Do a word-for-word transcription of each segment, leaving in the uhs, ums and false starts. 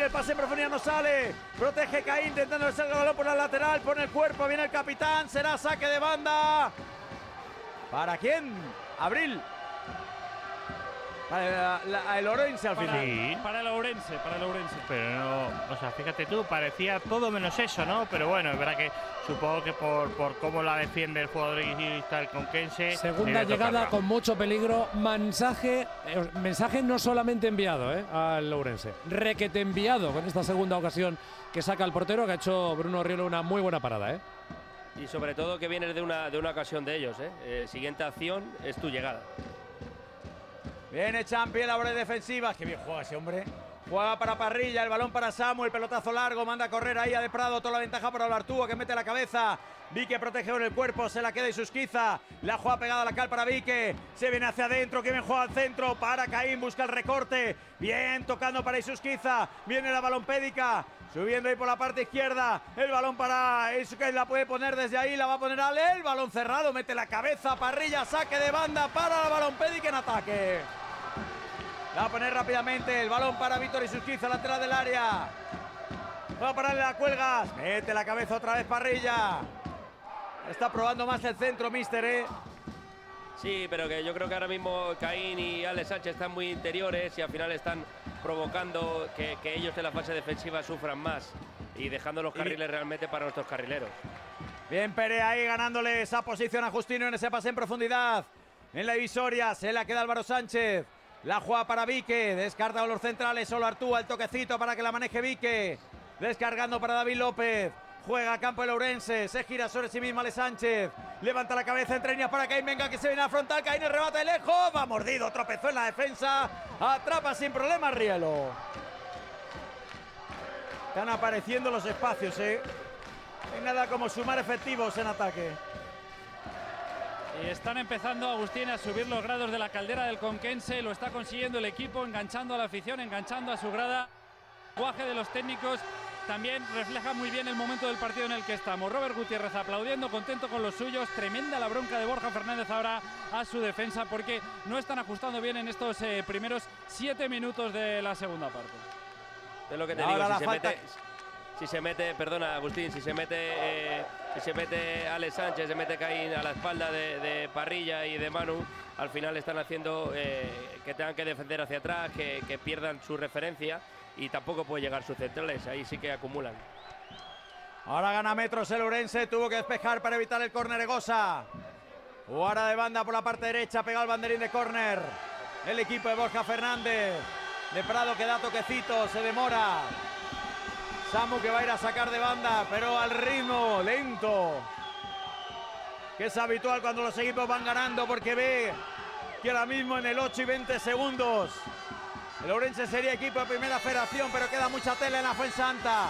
el pase en profundidad no sale. Protege Caín intentando sacar el balón por la lateral. Pone el cuerpo, viene el capitán. Será saque de banda. ¿Para quién? Abril. Para la, la, el Ourense al final. Sí. Para el Ourense, para el Ourense. Pero no, o sea, fíjate tú, parecía todo menos eso, ¿no? Pero bueno, es verdad que supongo que por, por cómo la defiende el jugador el conquense. Segunda llegada con mucho peligro. Mensaje, eh, mensaje no solamente enviado eh, al Ourense, requete enviado con esta segunda ocasión que saca el portero, que ha hecho Bruno Rielo una muy buena parada, ¿eh? Y sobre todo que vienes de una, de una ocasión de ellos, ¿eh? Eh, siguiente acción es tu llegada. Viene Champi, labores defensivas. Qué bien juega ese hombre. Juega para Parrilla, el balón para Samu, el pelotazo largo, manda a correr ahí a De Prado, toda la ventaja para Olartúa, que mete la cabeza. Vique protege con el cuerpo, se la queda Isusquiza. La juega pegada a la cal para Vique. Se viene hacia adentro, que bien juega al centro. Para Caín, busca el recorte. Bien, tocando para Isusquiza. Viene la balompédica. Subiendo ahí por la parte izquierda. El balón para Isusquiza, la puede poner desde ahí, la va a poner Ale. El balón cerrado, mete la cabeza. Parrilla, saque de banda para la balompédica en ataque. La va a poner rápidamente. El balón para Víctor Isusquiza, lateral del área. Va a pararle la cuelgas. Mete la cabeza otra vez Parrilla. Está probando más el centro, mister, ¿eh? Sí, pero que yo creo que ahora mismo Caín y Alex Sánchez están muy interiores y al final están provocando que, que ellos en la fase defensiva sufran más y dejando los carriles realmente para nuestros carrileros. Bien Pere ahí ganándole esa posición a Justino en ese pase en profundidad. En la divisoria se la queda Álvaro Sánchez. La juega para Vique, descarga a los centrales, solo Artúa, el toquecito para que la maneje Vique. Descargando para David López. Juega a campo el Ourense, se gira sobre sí mismo Ale Sánchez. Levanta la cabeza entre líneas para Caín, venga que se viene a frontal. Caín el rebate de lejos, va mordido, tropezó en la defensa. Atrapa sin problemas Rielo. Están apareciendo los espacios, eh. No hay nada como sumar efectivos en ataque. Y están empezando, Agustín, a subir los grados de la caldera del Conquense. Lo está consiguiendo el equipo, enganchando a la afición, enganchando a su grada. El lenguaje de los técnicos también refleja muy bien el momento del partido en el que estamos. Robert Gutiérrez aplaudiendo, contento con los suyos. Tremenda la bronca de Borja Fernández ahora a su defensa porque no están ajustando bien en estos eh, primeros siete minutos de la segunda parte. Es lo que te ahora digo, la si se falta... mete... Si se mete, perdona Agustín, si se mete eh, si se mete Alex Sánchez, se mete Caín a la espalda de, de Parrilla y de Manu, al final están haciendo eh, que tengan que defender hacia atrás, que, que pierdan su referencia y tampoco puede llegar sus centrales, ahí sí que acumulan. Ahora gana metros el Ourense, tuvo que despejar para evitar el córner Egosa. Jugada de banda por la parte derecha, pega el banderín de córner. El equipo de Borja Fernández. De Prado que da toquecito, se demora. Samu que va a ir a sacar de banda, pero al ritmo lento, que es habitual cuando los equipos van ganando, porque ve que ahora mismo en el ocho y veinte segundos el Ourense sería equipo de primera federación, pero queda mucha tela en la Fuensanta.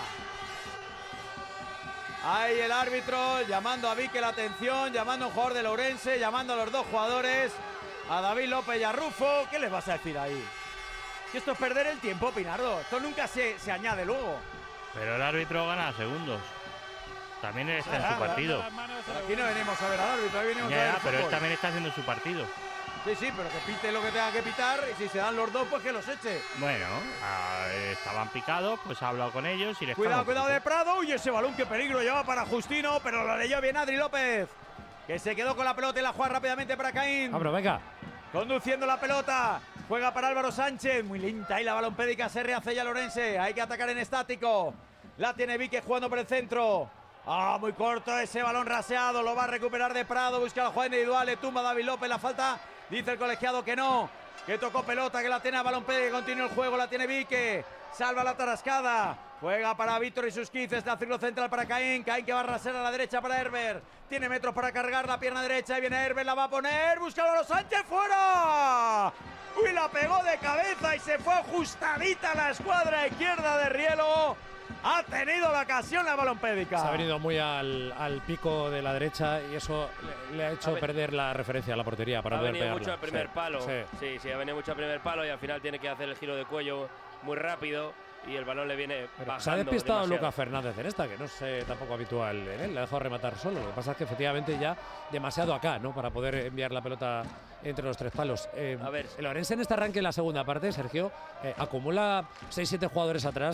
Ahí el árbitro llamando a Vique la atención, llamando a un jugador del Ourense, llamando a los dos jugadores, a David López y a Rufo. ¿Qué les vas a decir ahí? Que esto es perder el tiempo, Pinardo, esto nunca se, se añade luego. Pero el árbitro gana segundos. También está en su partido. Aquí no venimos a ver al árbitro, ahí venimos Ya, a ver el pero él fútbol. también está haciendo su partido. Sí, sí, pero que pite lo que tenga que pitar y si se dan los dos, pues que los eche. Bueno, ah, estaban picados, pues ha hablado con ellos y les Cuidado, cago un cuidado poquito. de Prado. Uy, ese balón, qué peligro lleva para Justino, pero lo leyó bien Adri López, que se quedó con la pelota y la juega rápidamente para Caín. Abro, venga. Conduciendo la pelota, juega para Álvaro Sánchez, muy lenta y la balompédica se rehace ya Ourense. Hay que atacar en estático. La tiene Vique jugando por el centro. Ah, muy corto ese balón raseado, lo va a recuperar de Prado, busca la jugada individual, le tumba David López, la falta, dice el colegiado que no, que tocó pelota, que la tiene a balompédica, que continúa el juego, la tiene Vique, salva la tarascada, juega para Víctor y sus quince, está el círculo central para Caín, Caín que va a rasear a la derecha para Herbert, tiene metros para cargar la pierna derecha, y viene Herbert, la va a poner, busca a los Sánchez, fuera. Uy, la pegó de cabeza y se fue ajustadita la escuadra izquierda de Rielo. Ha tenido la ocasión la balompédica. Se ha venido muy al, al pico de la derecha y eso le, le ha hecho A perder la referencia a la portería para ha poder venido pegarla. mucho al primer Sí, palo. sí. Sí, sí, ha venido mucho al primer palo y al final tiene que hacer el giro de cuello muy rápido y el balón le viene Pero bajando se ha despistado demasiado. Lucas Fernández en esta, que no es eh, tampoco habitual en él, le ha dejado rematar solo. Lo que pasa es que efectivamente ya demasiado acá, ¿no? Para poder enviar la pelota entre los tres palos. Eh, A ver. El Ourense en este arranque en la segunda parte, Sergio, eh, acumula seis siete jugadores atrás